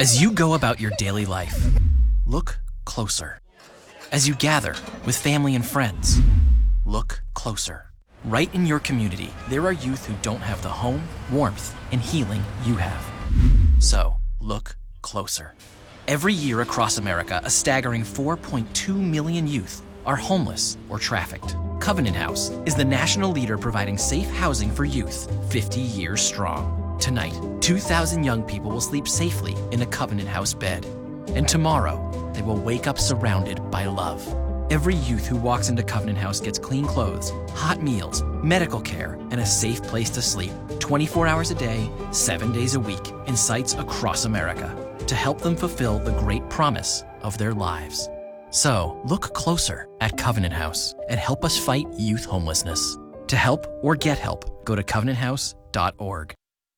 As you go about your daily life, look closer. As you gather with family and friends, look closer. Right in your community, there are youth who don't have the home, warmth, and healing you have. So, look closer. Every year across America, a staggering 4.2 million youth are homeless or trafficked. Covenant House is the national leader providing safe housing for youth 50 years strong. Tonight, 2,000 young people will sleep safely in a Covenant House bed. And tomorrow, they will wake up surrounded by love. Every youth who walks into Covenant House gets clean clothes, hot meals, medical care, and a safe place to sleep 24 hours a day, 7 days a week in sites across America to help them fulfill the great promise of their lives. So, look closer at Covenant House and help us fight youth homelessness. To help or get help, go to covenanthouse.org.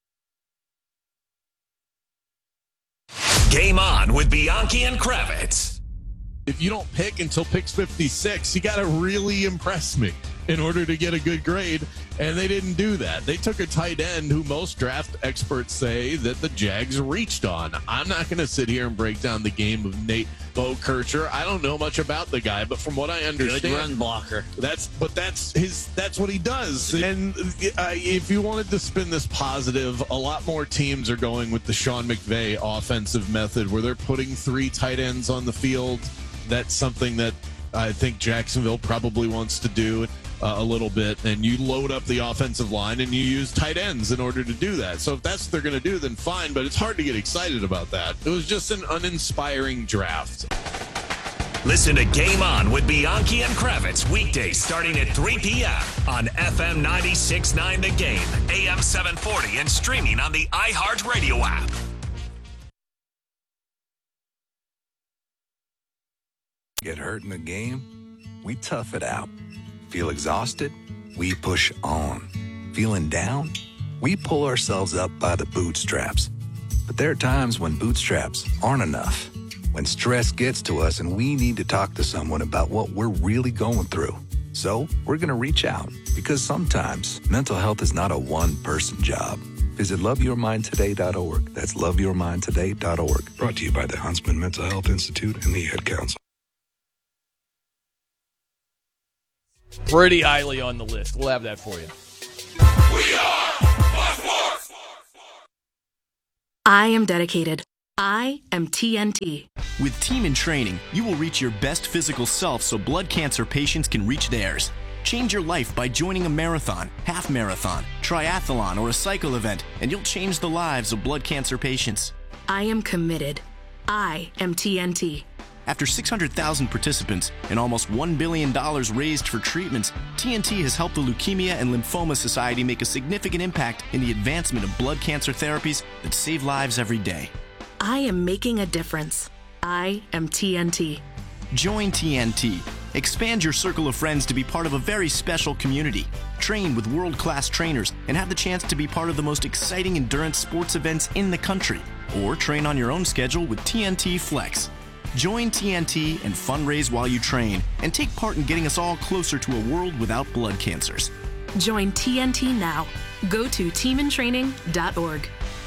Game On with Bianchi and Kravitz. If you don't pick until picks 56, you got to really impress me in order to get a good grade, and they didn't do that. They took a tight end who most draft experts say that the Jags reached on. I'm not going to sit here and break down the game of Nate Bokercher. I don't know much about the guy, but from what I understand, good run blocker. That's what he does. And if you wanted to spin this positive, a lot more teams are going with the Sean McVay offensive method, where they're putting 3 tight ends on the field. That's something that I think Jacksonville probably wants to do a little bit. And you load up the offensive line and you use tight ends in order to do that. So if that's what they're going to do, then fine. But it's hard to get excited about that. It was just an uninspiring draft. Listen to Game On with Bianchi and Kravitz weekdays starting at 3 p.m. on FM 96.9 The Game, AM 740, and streaming on the iHeartRadio app. Get hurt in the game? We tough it out. Feel exhausted? We push on. Feeling down? We pull ourselves up by the bootstraps. But there are times when bootstraps aren't enough. When stress gets to us and we need to talk to someone about what we're really going through. So we're going to reach out, because sometimes mental health is not a one-person job. Visit loveyourmindtoday.org. That's loveyourmindtoday.org. Brought to you by the Huntsman Mental Health Institute and the Ad Council. Pretty highly on the list. We'll have that for you. We are Sports. I am dedicated. I am TNT. With Team in Training, you will reach your best physical self so blood cancer patients can reach theirs. Change your life by joining a marathon, half marathon, triathlon, or a cycle event, and you'll change the lives of blood cancer patients. I am committed. I am TNT. After 600,000 participants and almost $1 billion raised for treatments, TNT has helped the Leukemia and Lymphoma Society make a significant impact in the advancement of blood cancer therapies that save lives every day. I am making a difference. I am TNT. Join TNT. Expand your circle of friends to be part of a very special community. Train with world-class trainers and have the chance to be part of the most exciting endurance sports events in the country. Or train on your own schedule with TNT Flex. Join TNT and fundraise while you train, and take part in getting us all closer to a world without blood cancers. Join TNT now. Go to teamintraining.org.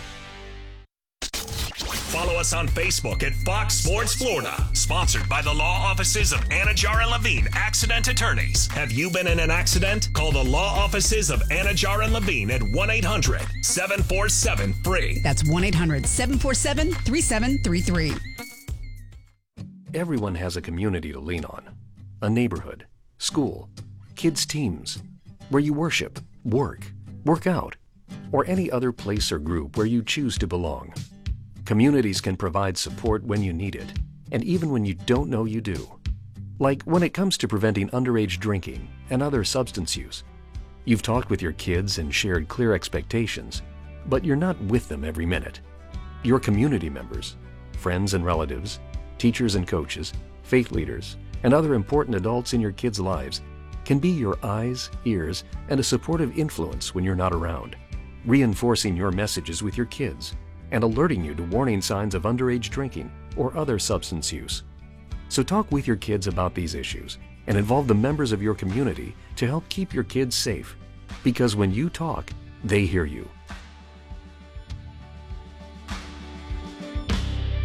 Follow us on Facebook at Fox Sports Florida. Sponsored by the law offices of Anajar and Levine, accident attorneys. Have you been in an accident? Call the law offices of Anajar and Levine at 1-800-747-FREE. That's 1-800-747-3733. Everyone has a community to lean on. A neighborhood, school, kids' teams, where you worship, work out, or any other place or group where you choose to belong. Communities can provide support when you need it, and even when you don't know you do. Like when it comes to preventing underage drinking and other substance use. You've talked with your kids and shared clear expectations, but you're not with them every minute. Your community members, friends and relatives, teachers and coaches, faith leaders, and other important adults in your kids' lives can be your eyes, ears, and a supportive influence when you're not around, reinforcing your messages with your kids and alerting you to warning signs of underage drinking or other substance use. So talk with your kids about these issues and involve the members of your community to help keep your kids safe. Because when you talk, they hear you.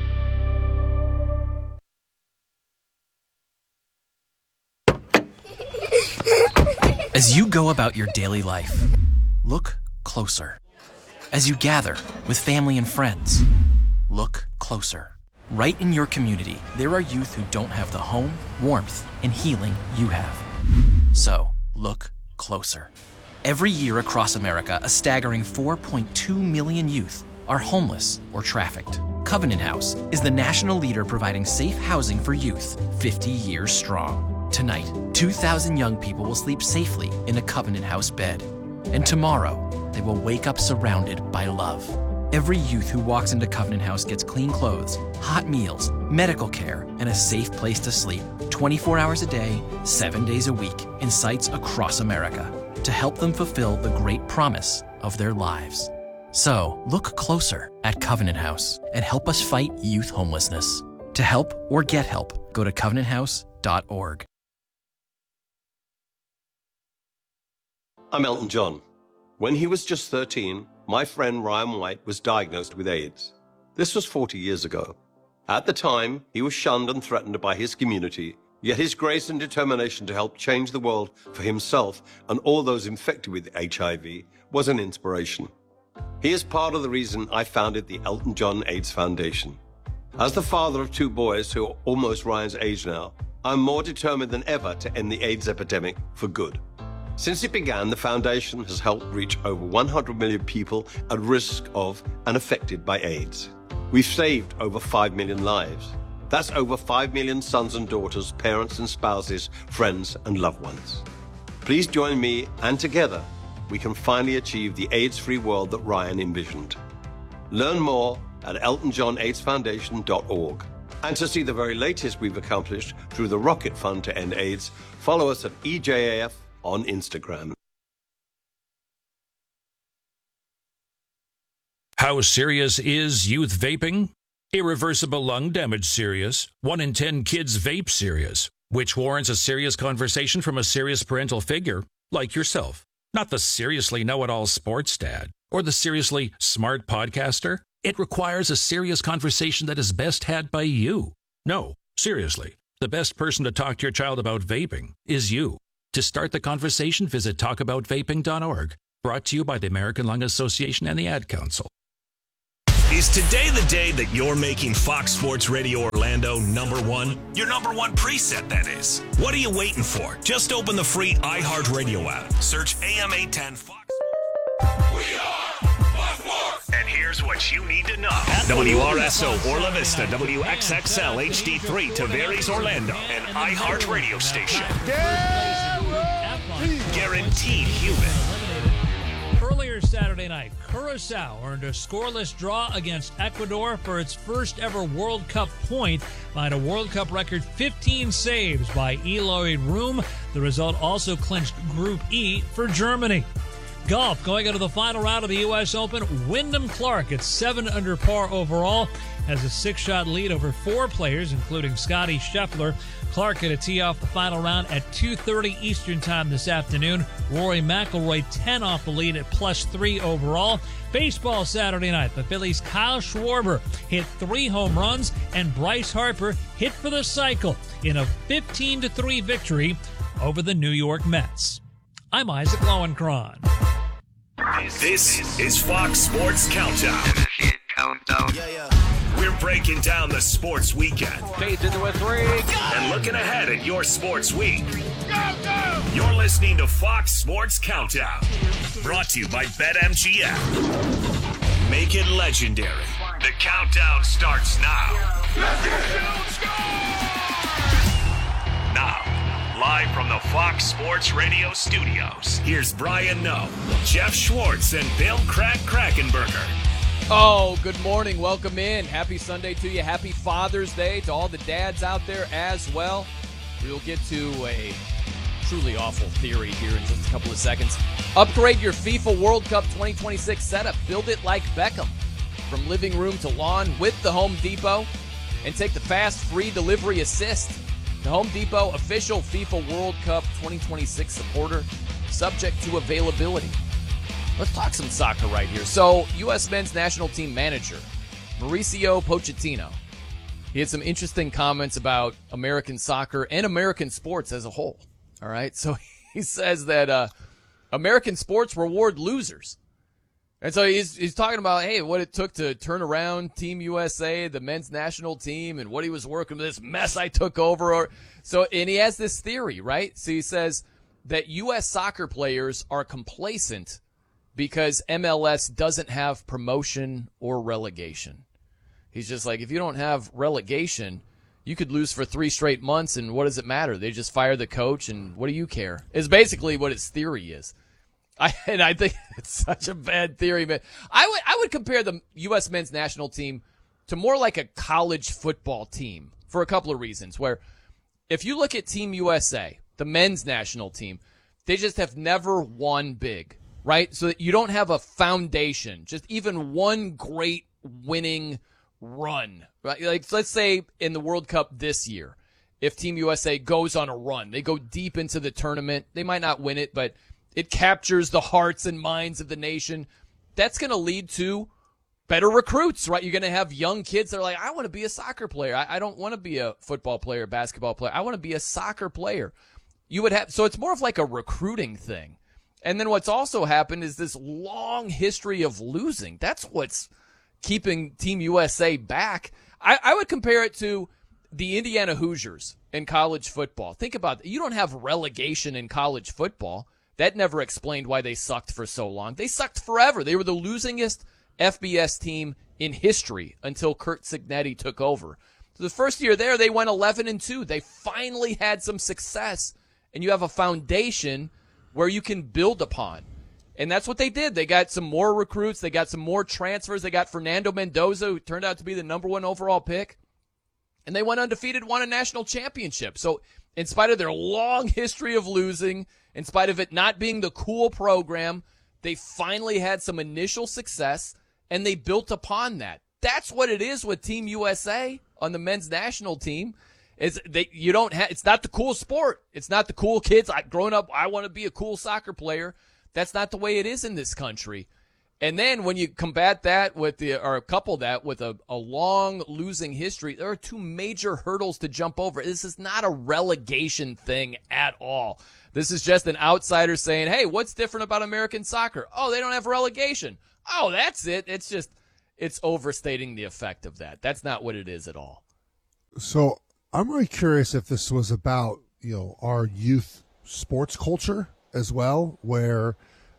As you go about your daily life, look closer. As you gather with family and friends, look closer. Right in your community, there are youth who don't have the home, warmth, and healing you have. So, look closer. Every year across America, a staggering 4.2 million youth are homeless or trafficked. Covenant House is the national leader providing safe housing for youth 50 years strong. Tonight, 2,000 young people will sleep safely in a Covenant House bed. And tomorrow, they will wake up surrounded by love. Every youth who walks into Covenant House gets clean clothes, hot meals, medical care, and a safe place to sleep 24 hours a day, 7 days a week in sites across America to help them fulfill the great promise of their lives. So, look closer at Covenant House and help us fight youth homelessness. To help or get help, go to covenanthouse.org. I'm Elton John. When he was just 13, my friend Ryan White was diagnosed with AIDS. This was 40 years ago. At the time, he was shunned and threatened by his community, yet his grace and determination to help change the world for himself and all those infected with HIV was an inspiration. He is part of the reason I founded the Elton John AIDS Foundation. As the father of 2 boys who are almost Ryan's age now, I'm more determined than ever to end the AIDS epidemic for good. Since it began, the foundation has helped reach over 100 million people at risk of and affected by AIDS. We've saved over 5 million lives. That's over 5 million sons and daughters, parents and spouses, friends and loved ones. Please join me, and together we can finally achieve the AIDS-free world that Ryan envisioned. Learn more at eltonjohnaidsfoundation.org. And to see the very latest we've accomplished through the Rocket Fund to End AIDS, follow us at EJAF on Instagram. How serious is youth vaping? Irreversible lung damage serious. 1 in 10 kids vape serious, which warrants a serious conversation from a serious parental figure like yourself. Not the seriously know-it-all sports dad or the seriously smart podcaster. It requires a serious conversation that is best had by you. No, seriously, the best person to talk to your child about vaping is you. To start the conversation, visit talkaboutvaping.org. Brought to you by the American Lung Association and the Ad Council. Is today the day that you're making Fox Sports Radio Orlando #1? Your #1 preset, that is. What are you waiting for? Just open the free iHeartRadio app. Search AM 810 Fox. We are Fox Sports. And here's what you need to know. WRSO Orla Vista, WXXL HD3 Tavares Orlando, an iHeartRadio station. Guaranteed human. Earlier Saturday night, Curaçao earned a scoreless draw against Ecuador for its first ever World Cup point behind a World Cup record 15 saves by Eloy Room. The result also clinched Group E for Germany. Golf, going into the final round of the U.S. Open, Wyndham Clark at 7 under par overall has a 6-shot lead over 4 players, including Scottie Scheffler. Clark going to tee off the final round at 2:30 Eastern Time this afternoon. Rory McIlroy 10 off the lead at +3 overall. Baseball Saturday night, the Phillies' Kyle Schwarber hit 3 home runs, and Bryce Harper hit for the cycle in a 15-3 victory over the New York Mets. I'm Isaac Lowenkron. This is Fox Sports Countdown. We're breaking down the sports weekend. Fades into a 3. And looking ahead at your sports week. You're listening to Fox Sports Countdown. Brought to you by BetMGM. Make it legendary. The countdown starts now. Now, live from the Fox Sports Radio studios, here's Brian Noe, Jeff Schwartz, and Bill Krakenberger. Oh, good morning. Welcome in. Happy Sunday to you. Happy Father's Day to all the dads out there as well. We'll get to a truly awful theory here in just a couple of seconds. Upgrade your FIFA World Cup 2026 setup. Build it like Beckham. From living room to lawn with the Home Depot. And take the fast, free delivery assist. The Home Depot official FIFA World Cup 2026 supporter. Subject to availability. Let's talk some soccer right here. So, U.S. men's national team manager, Mauricio Pochettino, he had some interesting comments about American soccer and American sports as a whole. All right, so he says that American sports reward losers. And so he's talking about, hey, what it took to turn around Team USA, the men's national team, and what he was working with, this mess I took over. And he has this theory, right? So he says that U.S. soccer players are complacent because MLS doesn't have promotion or relegation. He's just like, if you don't have relegation, you could lose for 3 straight months, and what does it matter? They just fire the coach, and what do you care? Is basically what his theory is. I think it's such a bad theory, man. I would compare the U.S. men's national team to more like a college football team for a couple of reasons. Where if you look at Team USA, the men's national team, they just have never won big, right? So that you don't have a foundation, just even one great winning run, right? Like, let's say in the World Cup this year, if Team USA goes on a run, they go deep into the tournament. They might not win it, but it captures the hearts and minds of the nation. That's going to lead to better recruits, right? You're going to have young kids that are like, I want to be a soccer player. I don't want to be a football player, basketball player. I want to be a soccer player. So it's more of like a recruiting thing. And then what's also happened is this long history of losing. That's what's keeping Team USA back. I would compare it to the Indiana Hoosiers in college football. Think about it. You don't have relegation in college football. That never explained why they sucked for so long. They sucked forever. They were the losingest FBS team in history until Curt Cignetti took over. So the first year there, they went 11-2. They finally had some success, and you have a foundation where you can build upon. And that's what they did. They got some more recruits. They got some more transfers. They got Fernando Mendoza, who turned out to be the number 1 overall pick. And they went undefeated, won a national championship. So in spite of their long history of losing, in spite of it not being the cool program, they finally had some initial success, and they built upon that. That's what it is with Team USA on the men's national team. It's not the cool sport. It's not the cool kids. Growing up, I want to be a cool soccer player. That's not the way it is in this country. And then when you combat that couple that with a long losing history, there are 2 major hurdles to jump over. This is not a relegation thing at all. This is just an outsider saying, hey, what's different about American soccer? Oh, they don't have relegation. Oh, that's it. It's overstating the effect of that. That's not what it is at all. So I'm really curious if this was about, our youth sports culture as well, where,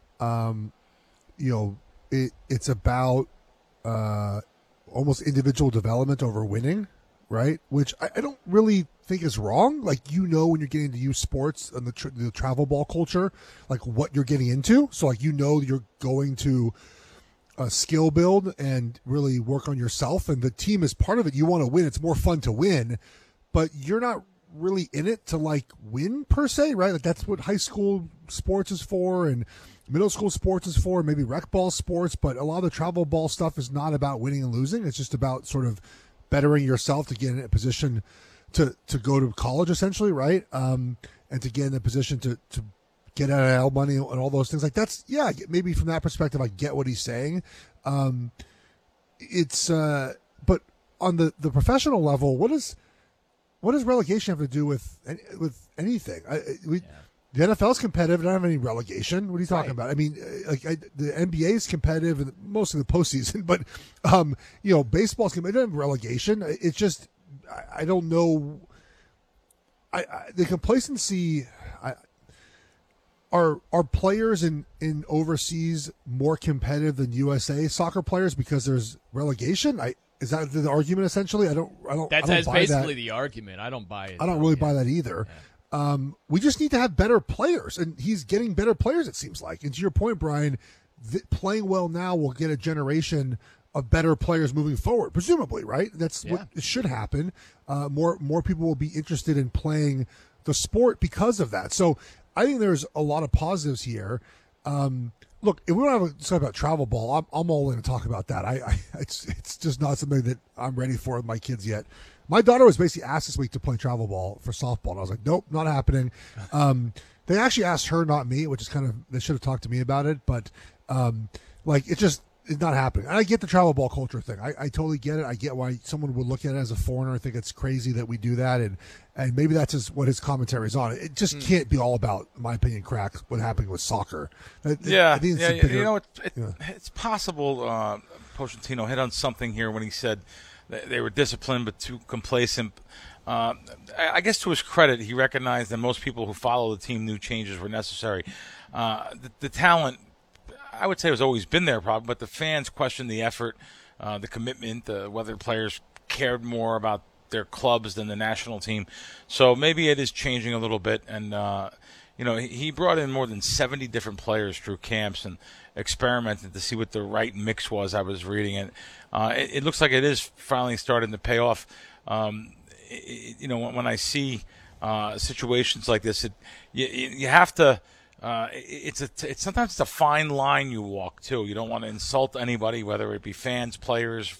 it's about almost individual development over winning, right? Which I don't really think is wrong. Like, when you're getting into youth sports and the travel ball culture, like what you're getting into. So like, you're going to skill build and really work on yourself, and the team is part of it. You want to win. It's more fun to win, but you're not really in it to like win per se, right? Like that's what high school sports is for, and middle school sports is for, maybe rec ball sports, but a lot of the travel ball stuff is not about winning and losing. It's just about sort of bettering yourself to get in a position to go to college, essentially, right? And to get in a position to get NIL money and all those things. Like that's, yeah, maybe from that perspective, I get what he's saying. But on the professional level, what does relegation have to do with anything? The NFL is competitive. They don't have any relegation. What are you talking about? I mean, the NBA is competitive, and mostly the postseason. But baseball is competitive. They don't have relegation. It's just I don't know. The complacency. Are players in overseas more competitive than USA soccer players because there's relegation? Is that the argument essentially? I don't. That's basically the argument. I don't buy it. I don't really buy that either. Yeah. We just need to have better players, and he's getting better players, it seems like. And to your point, Brian, playing well now will get a generation of better players moving forward, presumably, right? That's what should happen. More people will be interested in playing the sport because of that. So I think there's a lot of positives here. Look, if we don't have to talk about travel ball, I'm all in to talk about that. It's just not something that I'm ready for with my kids yet. My daughter was basically asked this week to play travel ball for softball, and I was like, nope, not happening. They actually asked her, not me, which is kind of, they should have talked to me about it. But it's just, is not happening. And I get the travel ball culture thing. I totally get it. I get why someone would look at it as a foreigner and think it's crazy that we do that. And maybe that's what his commentary is on. It just can't be all about, in my opinion, cracks what happened with soccer. It's possible Pochettino hit on something here when he said they were disciplined but too complacent. I guess to his credit, he recognized that most people who follow the team knew changes were necessary. The talent, I would say, has always been there, probably, but the fans questioned the effort, the commitment, whether players cared more about their clubs than the national team. So maybe it is changing a little bit. And, he brought in more than 70 different players through camps and experimented to see what the right mix was. I was reading it. It looks like it is finally starting to pay off. When I see situations like this, you have to. Sometimes it's a fine line you walk too. You don't want to insult anybody, whether it be fans, players,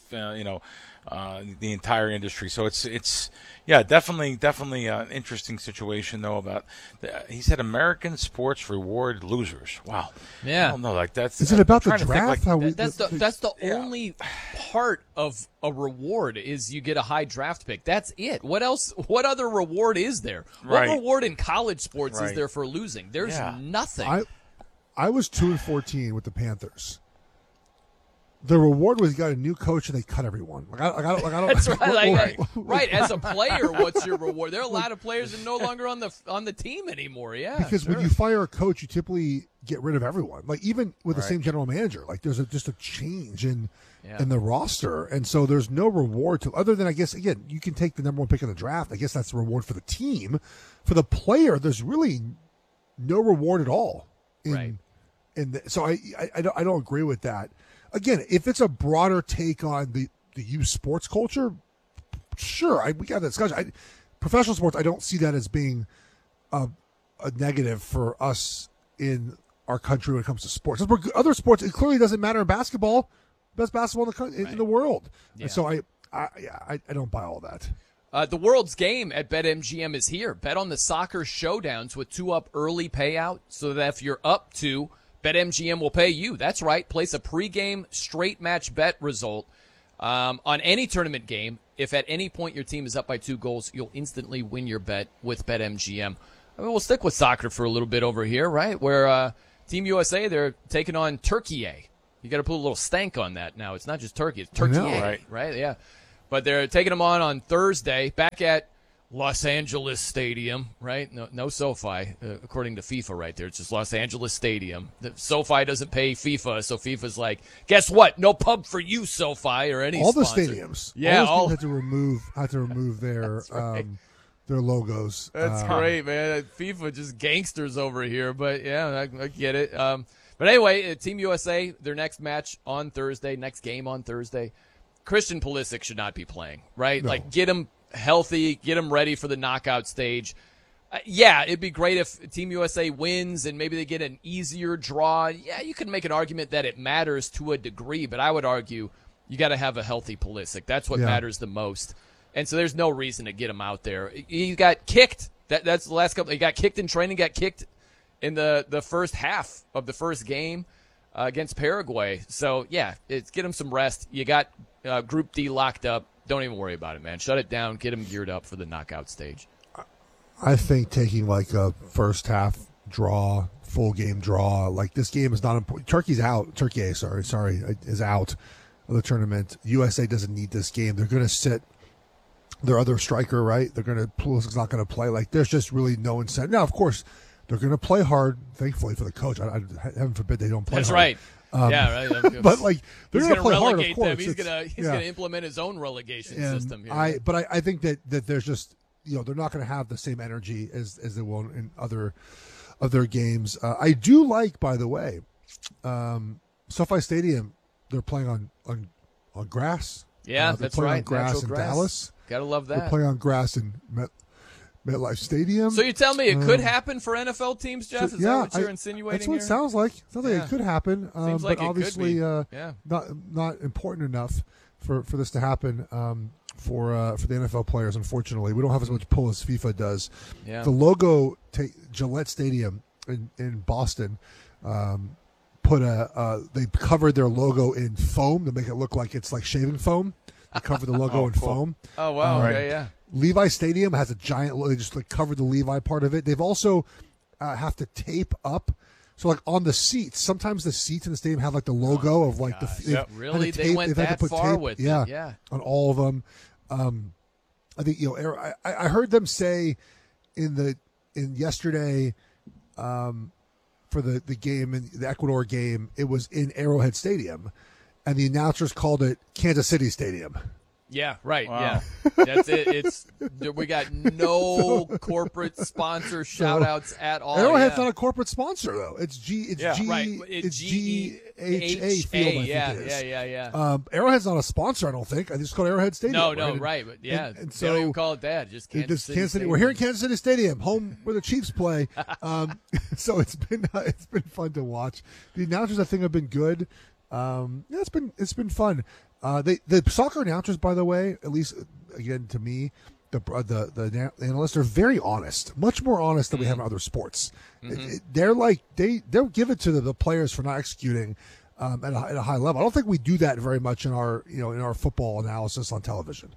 the entire industry. So it's definitely an interesting situation though. About he said American sports reward losers. Wow. Yeah. I don't know. Like that's. Is it about the draft? That's the only part of a reward is you get a high draft pick. That's it. What else? What other reward is there? Right. What reward in college sports Right. is there for losing? There's nothing. I was 2-14 with the Panthers. The reward was you got a new coach and they cut everyone. I don't. That's right. Right. As a player, what's your reward? There are a lot of players that are no longer on the team anymore. Yeah. Because when you fire a coach, you typically get rid of everyone. Like even with the same general manager, like there's just a change in the roster, and so there's no reward to other than I guess again you can take the number one pick in the draft. I guess that's the reward for the team. For the player, there's really no reward at all. So I don't agree with that. Again, if it's a broader take on the youth sports culture, sure, we got that discussion. Professional sports, I don't see that as being a negative for us in our country when it comes to sports. Other sports, it clearly doesn't matter in basketball. Best basketball in the world. Yeah. And so I don't buy all that. The world's game at BetMGM is here. Bet on the soccer showdowns with 2-up early payout so that if you're up 2, BetMGM will pay you. That's right. Place a pregame straight match bet result on any tournament game. If at any point your team is up by 2 goals, you'll instantly win your bet with BetMGM. I mean, we'll stick with soccer for a little bit over here, right? Where Team USA, they're taking on Turkey. You got to put a little stank on that now. It's not just Turkey. It's Turkey, right? Yeah. But they're taking them on Thursday back at Los Angeles Stadium, right? No SoFi, according to FIFA right there. It's just Los Angeles Stadium. The SoFi doesn't pay FIFA, so FIFA's like, guess what? No pub for you, SoFi, or any all sponsor. The stadiums. Yeah, all the teams had to remove their logos. That's great, man. FIFA just gangsters over here, but yeah, I get it. But anyway, Team USA, their next match on Thursday, next game on Thursday. Christian Pulisic should not be playing, right? No. Like, get him healthy, get him ready for the knockout stage. It'd be great if Team USA wins and maybe they get an easier draw. Yeah, you can make an argument that it matters to a degree, but I would argue you got to have a healthy Pulisic. That's what matters the most. And so there's no reason to get him out there. He got kicked. That's the last couple. He got kicked in training, got kicked in the first half of the first game against Paraguay. So, yeah, get him some rest. You got Group D locked up. Don't even worry about it, man. Shut it down. Get him geared up for the knockout stage. I think taking like a first half draw, full game draw, like this game is not important. Turkey's out. Turkey, is out of the tournament. USA doesn't need this game. They're going to sit their other striker, right? Pulisic's not going to play. Like, there's just really no incentive. Now, of course, they're going to play hard, thankfully, for the coach. Heaven forbid they don't play That's hard. Right. Right. But like they're going to play hard, of relegate course. them. He's going to implement his own relegation system here. I think that there's just they're not going to have the same energy as they will in other games. I do like, by the way, SoFi Stadium. They're playing on grass. Yeah, they're that's playing right. On grass Natural in grass. Dallas. Gotta love that. They're playing on grass in MetLife Stadium. So you tell me it could happen for NFL teams, Jeff? Is that what you're insinuating? That's what here? It sounds like. It sounds like it could happen. Seems like but it obviously, could be. not important enough for this to happen for the NFL players. Unfortunately, we don't have as much pull as FIFA does. Yeah. The logo, Gillette Stadium in Boston, they covered their logo in foam to make it look like it's like shaving foam. They covered the logo in foam. Oh wow! Okay, yeah. Levi Stadium has a giant logo. They just like covered the Levi part of it. They've also have to tape up. So like on the seats, sometimes the seats in the stadium have like the logo of like Really, they went that far with it. Yeah, on all of them. I think I heard them say in yesterday for the game in the Ecuador game, it was in Arrowhead Stadium, and the announcers called it Kansas City Stadium. Yeah, right. Wow. Yeah, that's it. We got no corporate sponsor shout outs at all. Arrowhead's not a corporate sponsor though. It's GHA Field. Yeah. Arrowhead's not a sponsor. I don't think. I just called Arrowhead Stadium. No, right. But yeah, and so they don't even call it that. Just Kansas City. We're here in Kansas City Stadium, home where the Chiefs play. So it's been fun to watch. The announcers I think have been good. It's been fun. The soccer announcers, by the way, at least again to me, the analysts are very honest, much more honest than we have in other sports. They're like they'll give it to the players for not executing at a high level. I don't think we do that very much in our football analysis on television.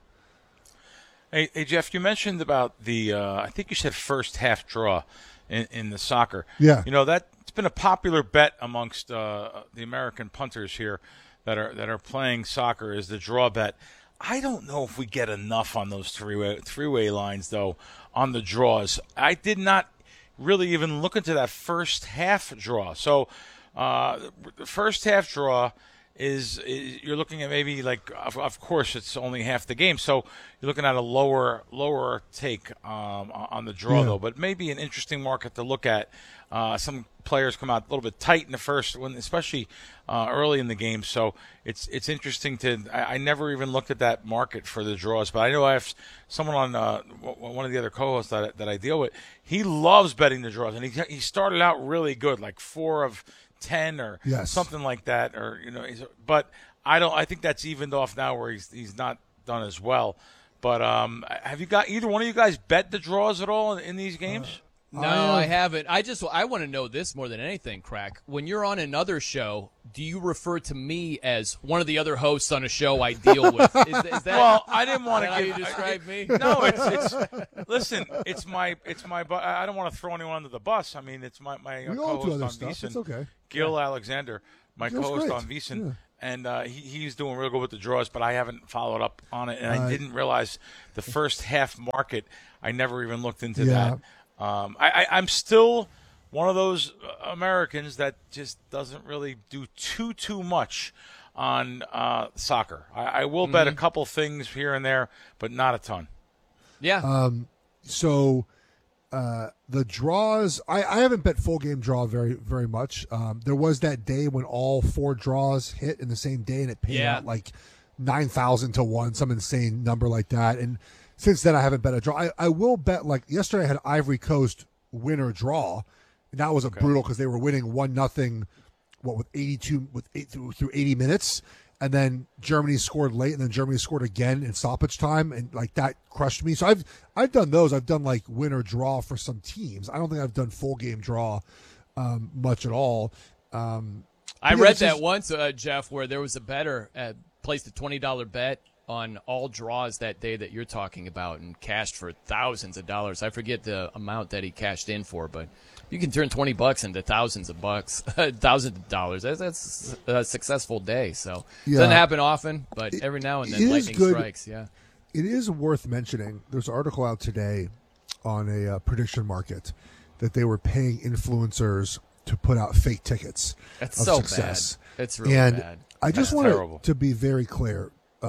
Hey Jeff, you mentioned about the I think you said first half draw in the soccer. Yeah, that's been a popular bet amongst the American punters here that are playing soccer is the draw bet. I don't know if we get enough on those three-way lines though on the draws. I did not really even look into that first half draw. So the first half draw is you're looking at maybe like of course it's only half the game, so you're looking at a lower take on the draw though, but maybe an interesting market to look at. Some players come out a little bit tight in the first one, especially early in the game. So it's interesting I never even looked at that market for the draws, but I know I have someone on one of the other co-hosts that I deal with. He loves betting the draws, and he started out really good, like 4 of 10 or something like that, or But I think that's evened off now where he's not done as well. But have you got either one of you guys bet the draws at all in these games? No, I haven't. I want to know this more than anything, Crack. When you're on another show, do you refer to me as one of the other hosts on a show I deal with? Is that well, I didn't want to how you describe me? No, it's listen, it's my I don't want to throw anyone under the bus. I mean, it's my co-host on VSiN. It's okay. Gil Alexander, my co-host on VSiN. Yeah. And he's doing real good with the draws, but I haven't followed up on it, and I didn't realize the first half market. I never even looked into that. I'm still one of those Americans that just doesn't really do too much on soccer. I will bet a couple things here and there, but not a ton. Yeah. So the draws, I haven't bet full game draw very, very much. There was that day when all 4 draws hit in the same day, and it paid out like 9,000 to 1, some insane number like that. And since then, I haven't bet a draw. I will bet, like yesterday, I had Ivory Coast win or draw, and that was brutal because they were winning 1-0. With 82 through 80 minutes, and then Germany scored late, and then Germany scored again in stoppage time, and like that crushed me. So I've done those. I've done like win or draw for some teams. I don't think I've done full game draw much at all. I read that once, Jeff, where there was a bettor placed a $20 bet on all draws that day that you're talking about and cashed for thousands of dollars. I forget the amount that he cashed in for, but you can turn $20 into thousands of bucks, thousands of dollars. That's a successful day. So it doesn't happen often, but every now and then lightning strikes. Yeah, it is worth mentioning. There's an article out today on a prediction market that they were paying influencers to put out fake tickets. That's of so success. Bad. It's really and bad. I just want to be very clear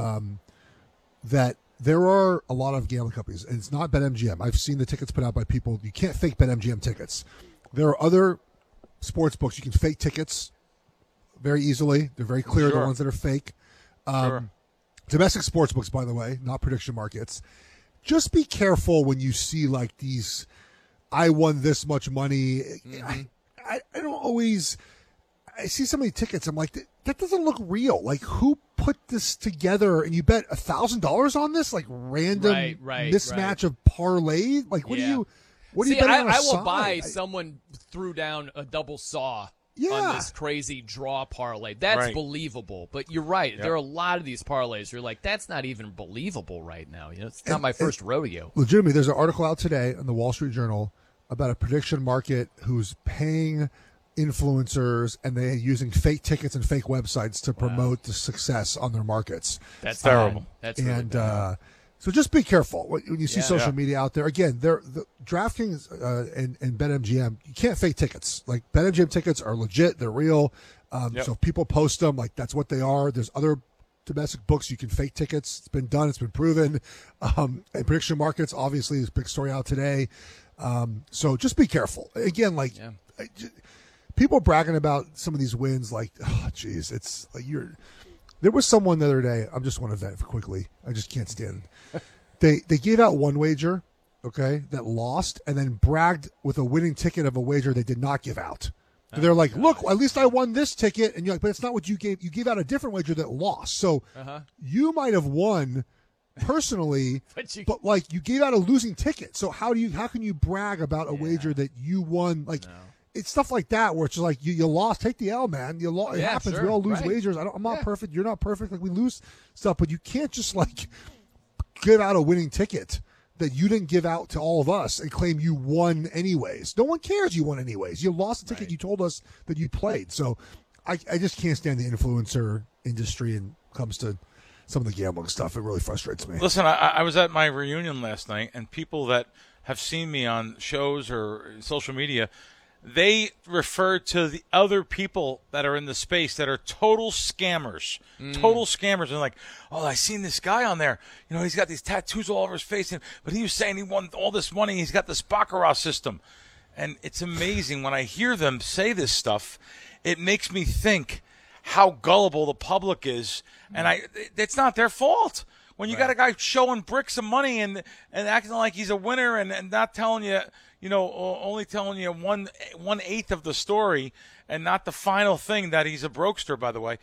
that there are a lot of gambling companies, and it's not BetMGM. I've seen the tickets put out by people. You can't fake BetMGM tickets. There are other sports books you can fake tickets very easily. They're very clear, the ones that are fake. Domestic sports books, by the way, not prediction markets. Just be careful when you see like these, I won this much money. I don't always, I see so many tickets. I'm like, that doesn't look real. Like, who put this together? And you bet $1,000 on this? Like, random mismatch of parlay? Like, what do you? What do you bet on a I will side? buy someone threw down a double saw on this crazy draw parlay. That's believable. But you're right. Yep. There are a lot of these parlays where you're like, that's not even believable right now. It's not my first rodeo. Legitimately, there's an article out today in the Wall Street Journal about a prediction market who's paying influencers and they're using fake tickets and fake websites to promote the success on their markets. That's terrible. That's really bad. So just be careful when you see social media out there. Again, the DraftKings and BetMGM, you can't fake tickets. Like BetMGM tickets are legit; they're real. So if people post them, like that's what they are. There's other domestic books you can fake tickets. It's been done. It's been proven. And prediction markets, obviously, is a big story out today. So just be careful. Again, people bragging about some of these wins, like, oh, geez, it's like there was someone the other day. I just want to vent quickly. I just can't stand it. They gave out one wager, okay, that lost, and then bragged with a winning ticket of a wager they did not give out. So they're like, look, at least I won this ticket, and you're like, but it's not what you gave. You gave out a different wager that lost. So you might have won personally, but like you gave out a losing ticket. So how can you brag about a wager that you won? Like. No. It's stuff like that where it's just like you lost. Take the L, man. You lost. It happens. Sure. We all lose wagers. I'm not perfect. You're not perfect. Like we lose stuff, but you can't just like give out a winning ticket that you didn't give out to all of us and claim you won anyways. No one cares you won anyways. You lost a ticket you told us that you played. So I just can't stand the influencer industry and comes to some of the gambling stuff. It really frustrates me. Listen, I was at my reunion last night, and people that have seen me on shows or social media, they refer to the other people that are in the space that are total scammers. Total scammers. And like, oh, I seen this guy on there. He's got these tattoos all over his face, but he was saying he won all this money. He's got this baccarat system. And it's amazing when I hear them say this stuff, it makes me think how gullible the public is. And it's not their fault. When you got a guy showing bricks of money and acting like he's a winner and not telling you, only telling you 1/8 of the story and not the final thing that he's a brokester, by the way,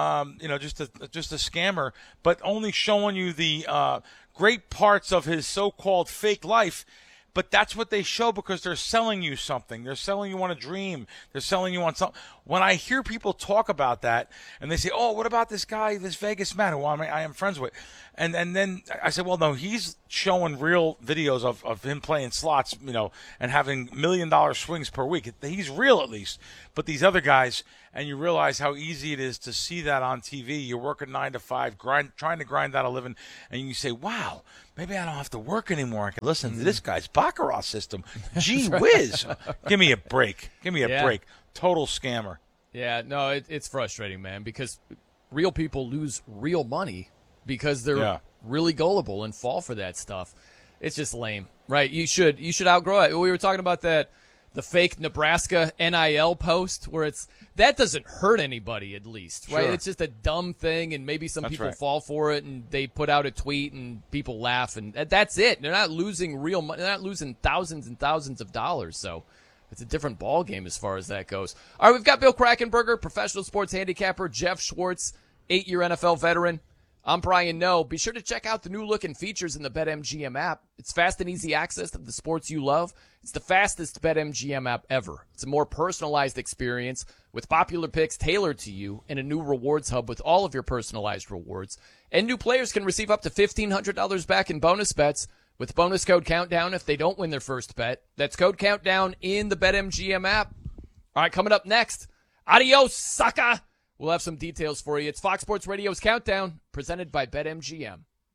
just a scammer, but only showing you the great parts of his so-called fake life. But that's what they show because they're selling you something. They're selling you on a dream. They're selling you on something. When I hear people talk about that and they say, oh, what about this guy, this Vegas man who I am friends with? And then I said, well, no, he's showing real videos of him playing slots, and having $1 million swings per week. He's real at least. But these other guys, and you realize how easy it is to see that on TV. You're working 9 to 5, trying to grind out a living, and you say, wow, maybe I don't have to work anymore. I can listen to this guy's baccarat system. Gee whiz. Give me a break. Give me a break. Total scammer. Yeah, no, it's frustrating, man, because real people lose real money because they're really gullible and fall for that stuff. It's just lame, right? You should outgrow it. We were talking about the fake Nebraska NIL post where that doesn't hurt anybody, at least, right? Sure. It's just a dumb thing, and maybe some people fall for it, and they put out a tweet, and people laugh, and that's it. They're not losing real money. They're not losing thousands and thousands of dollars, so it's a different ball game as far as that goes. All right, we've got Bill Krackomberger, professional sports handicapper, Jeff Schwartz, 8-year NFL veteran. I'm Brian Noe. Be sure to check out the new look and features in the BetMGM app. It's fast and easy access to the sports you love. It's the fastest BetMGM app ever. It's a more personalized experience with popular picks tailored to you and a new rewards hub with all of your personalized rewards. And new players can receive up to $1,500 back in bonus bets with bonus code Countdown if they don't win their first bet. That's code Countdown in the BetMGM app. All right, coming up next, adios, sucker. We'll have some details for you. It's Fox Sports Radio's Countdown, presented by BetMGM.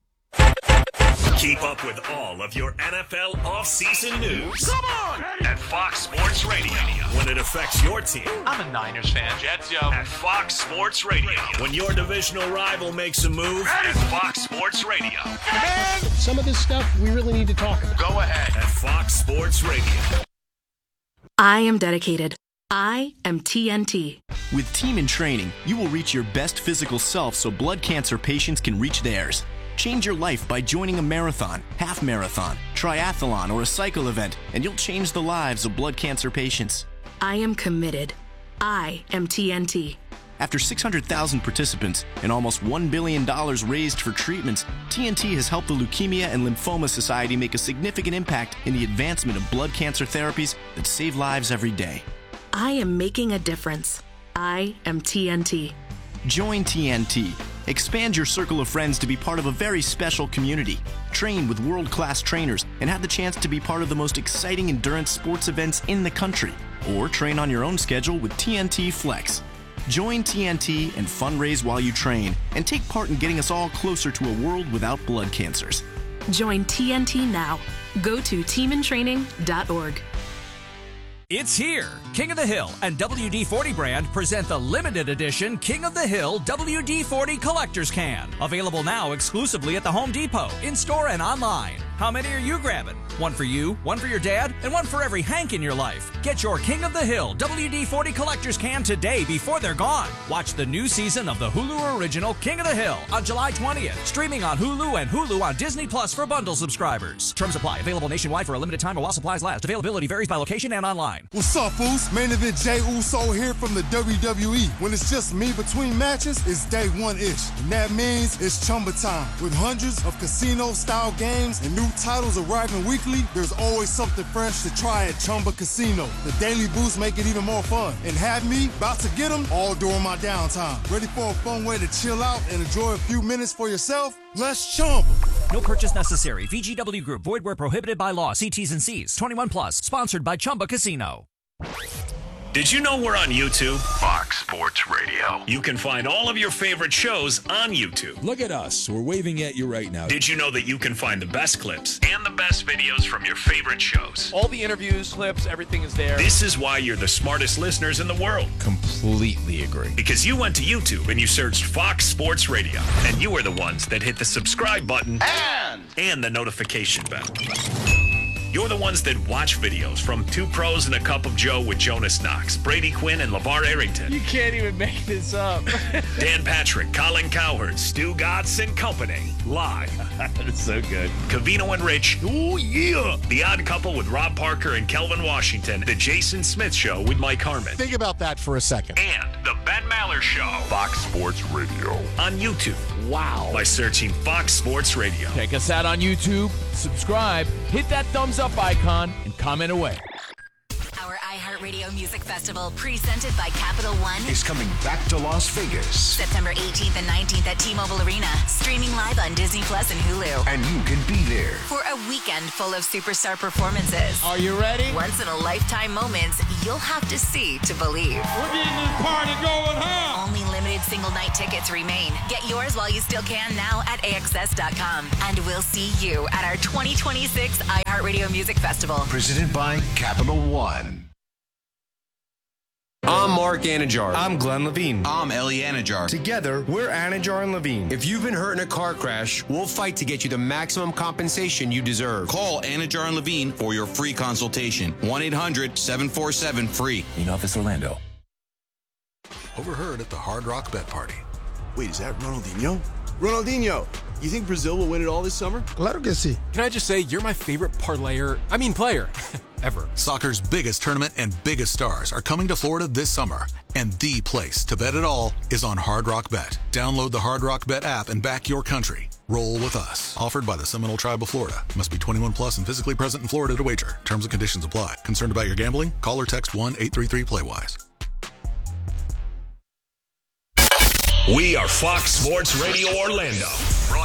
Keep up with all of your NFL offseason news. Come on! At Fox Sports Radio. When it affects your team. I'm a Niners fan. Jets, yo. At Fox Sports Radio. When your divisional rival makes a move. At Fox Sports Radio. Man, some of this stuff we really need to talk about. Go ahead. At Fox Sports Radio. I am dedicated. I am TNT. With Team in Training, you will reach your best physical self so blood cancer patients can reach theirs. Change your life by joining a marathon, half marathon, triathlon, or a cycle event, and you'll change the lives of blood cancer patients. I am committed. I am TNT. After 600,000 participants and almost $1 billion raised for treatments, TNT has helped the Leukemia and Lymphoma Society make a significant impact in the advancement of blood cancer therapies that save lives every day. I am making a difference. I am TNT. Join TNT. Expand your circle of friends to be part of a very special community. Train with world-class trainers and have the chance to be part of the most exciting endurance sports events in the country. Or train on your own schedule with TNT Flex. Join TNT and fundraise while you train and take part in getting us all closer to a world without blood cancers. Join TNT now. Go to teamintraining.org. It's here. King of the Hill and WD-40 brand present the limited edition King of the Hill WD-40 Collector's Can. Available now exclusively at the Home Depot, in-store and online. How many are you grabbing? One for you, one for your dad, and one for every Hank in your life. Get your King of the Hill WD-40 Collector's Can today before they're gone. Watch the new season of the Hulu original King of the Hill on July 20th. Streaming on Hulu and Hulu on Disney Plus for bundle subscribers. Terms apply. Available nationwide for a limited time or while supplies last. Availability varies by location and online. What's up, Foos? Main event Jey Uso here from the WWE. When it's just me between matches, it's day one-ish. And that means it's Chumba time. With hundreds of casino-style games and new titles arriving weekly, there's always something fresh to try at Chumba Casino. The daily boosts make it even more fun. And have me about to get them all during my downtime. Ready for a fun way to chill out and enjoy a few minutes for yourself? Let's Chumba. No purchase necessary. VGW Group. Void where prohibited by law. See T's and C's. 21 plus. Sponsored by Chumba Casino. Did you know we're on YouTube? Fox Sports Radio. You can find all of your favorite shows on YouTube. Look at us. We're waving at you right now. Did you know that you can find the best clips and the best videos from your favorite shows? All the interviews, clips, everything is there. This is why you're the smartest listeners in the world. Completely agree. Because you went to YouTube and you searched Fox Sports Radio. And you are the ones that hit the subscribe button and the notification bell. You're the ones that watch videos from Two Pros and a Cup of Joe with Jonas Knox, Brady Quinn, and LeVar Arrington. You can't even make this up. Dan Patrick, Colin Cowherd, Stu Gatz and company. Live. That's so good. Covino and Rich. Oh, yeah. The Odd Couple with Rob Parker and Kelvin Washington. The Jason Smith Show with Mike Harmon. Think about that for a second. And the Ben Maller Show. Fox Sports Radio. On YouTube. Wow. By searching Fox Sports Radio. Check us out on YouTube. Subscribe. Hit that thumbs up icon and comment away. Our iHeartRadio Music Festival, presented by Capital One, is coming back to Las Vegas. September 18th and 19th at T-Mobile Arena. Streaming live on Disney Plus and Hulu. And you can be there for a weekend full of superstar performances. Are you ready? Once-in-a-lifetime moments you'll have to see to believe. We're getting this party going, huh? Only limited single-night tickets remain. Get yours while you still can now at AXS.com. And we'll see you at our 2026 iHeartRadio Music Festival. Presented by Capital One. I'm Mark Anajar. I'm Glenn Levine. I'm Ellie Anajar. Together, we're Anajar and Levine. If you've been hurt in a car crash, we'll fight to get you the maximum compensation you deserve. Call Anajar and Levine for your free consultation. 1-800-747-FREE. In Office Orlando. Overheard at the Hard Rock Bet Party. Wait, is that Ronaldinho? Ronaldinho, you think Brazil will win it all this summer? Claro que sí. Can I just say, you're my favorite player ever. Soccer's biggest tournament and biggest stars are coming to Florida this summer. And the place to bet it all is on Hard Rock Bet. Download the Hard Rock Bet app and back your country. Roll with us. Offered by the Seminole Tribe of Florida. Must be 21 plus and physically present in Florida to wager. Terms and conditions apply. Concerned about your gambling? Call or text 1-833-PLAY-WISE. We are Fox Sports Radio Orlando.